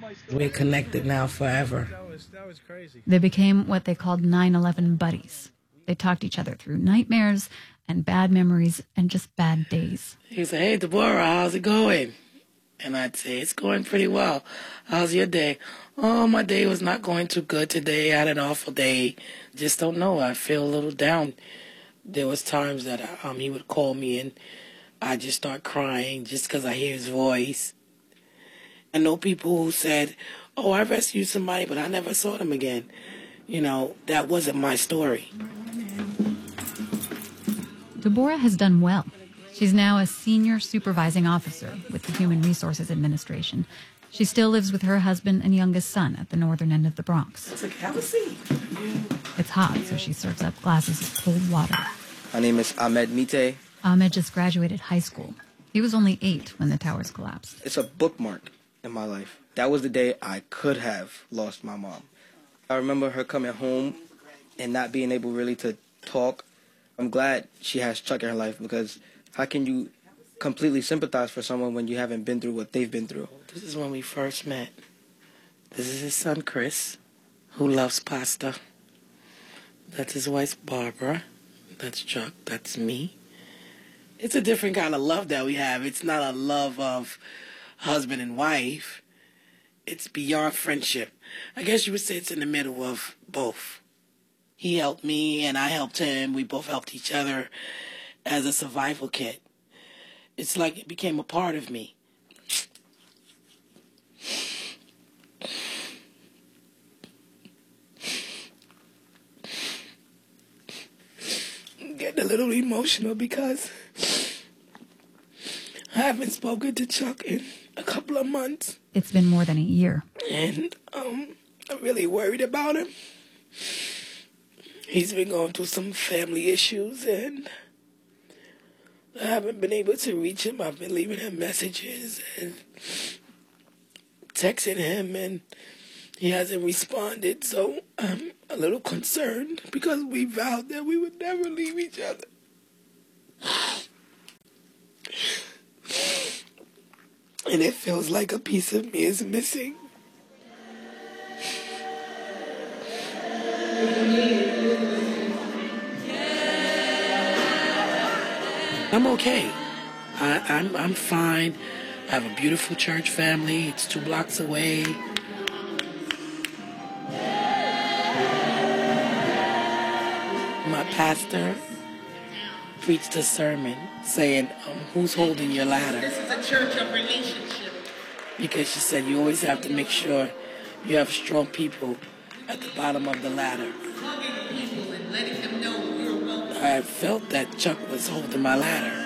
We're connected now forever. That was crazy. They became what they called 9/11 buddies. They talked each other through nightmares and bad memories and just bad days. He said, "Hey, Deborah, how's it going?" And I'd say, "It's going pretty well. How's your day?" "Oh, my day was not going too good today. I had an awful day. Just don't know. I feel a little down." There was times that he would call me and I just start crying just because I hear his voice. I know people who said, "Oh, I rescued somebody, but I never saw them again." You know, that wasn't my story. Deborah has done well. She's now a senior supervising officer with the Human Resources Administration. She still lives with her husband and youngest son at the northern end of the Bronx. It's like, have a seat. It's hot, so she serves up glasses of cold water. My name is Ahmed Mite. Ahmed just graduated high school. He was only 8 when the towers collapsed. It's a bookmark in my life. That was the day I could have lost my mom. I remember her coming home and not being able really to talk. I'm glad she has Chuck in her life, because how can you completely sympathize for someone when you haven't been through what they've been through? This is when we first met. This is his son, Chris, who loves pasta. That's his wife, Barbara. That's Chuck. That's me. It's a different kind of love that we have. It's not a love of husband and wife. It's beyond friendship. I guess you would say it's in the middle of both. He helped me and I helped him. We both helped each other as a survival kit. It's like it became a part of me. I'm getting a little emotional because I haven't spoken to Chuck in a couple of months. It's been more than a year. And I'm really worried about him. He's been going through some family issues and I haven't been able to reach him. I've been leaving him messages and texting him and he hasn't responded. So I'm a little concerned because we vowed that we would never leave each other. And it feels like a piece of me is missing. I'm okay. I'm fine. I have a beautiful church family. It's 2 blocks away. My pastor preached a sermon saying, who's holding your ladder? This is a church of relationship. Because she said you always have to make sure you have strong people at the bottom of the ladder. Hugging people and letting them know you're welcome. I felt that Chuck was holding my ladder.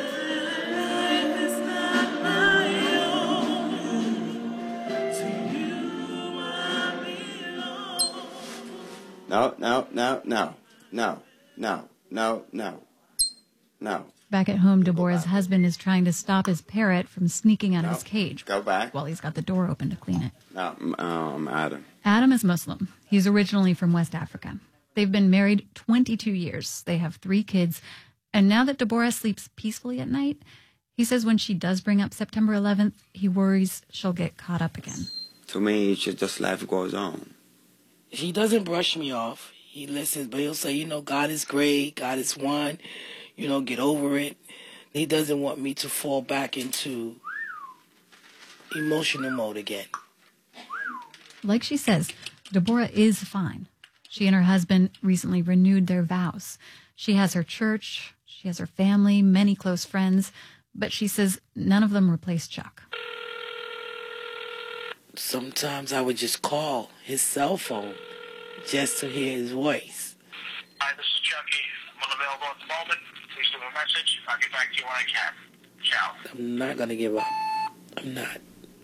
No. Back at home, Deborah's husband is trying to stop his parrot from sneaking out of his cage. Go back. While he's got the door open to clean it. No, I'm Adam. Adam is Muslim. He's originally from West Africa. They've been married 22 years. They have 3 kids. And now that Deborah sleeps peacefully at night, he says when she does bring up September 11th, he worries she'll get caught up again. To me, it's just life goes on. He doesn't brush me off. He listens, but he'll say, God is great. God is one. Get over it. He doesn't want me to fall back into emotional mode again. Like she says, Deborah is fine. She and her husband recently renewed their vows. She has her church, she has her family, many close friends, but she says none of them replace Chuck. Sometimes I would just call his cell phone just to hear his voice. Hi, this is Chucky. I'm unavailable at the moment. Please leave a message. I'll get back to you when I can. Ciao. I'm not going to give up. I'm not.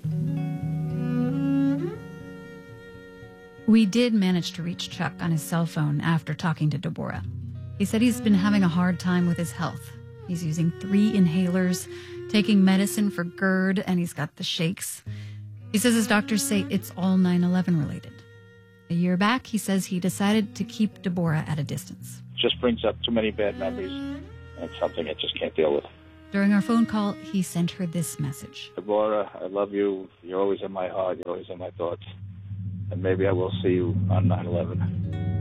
We did manage to reach Chuck on his cell phone after talking to Deborah. He said he's been having a hard time with his health. He's using 3 inhalers, taking medicine for GERD, and he's got the shakes. He says his doctors say it's all 9/11 related. A year back, he says he decided to keep Deborah at a distance. Just brings up too many bad memories. It's something I just can't deal with. During our phone call, he sent her this message. Deborah, I love you. You're always in my heart. You're always in my thoughts. And maybe I will see you on 9/11.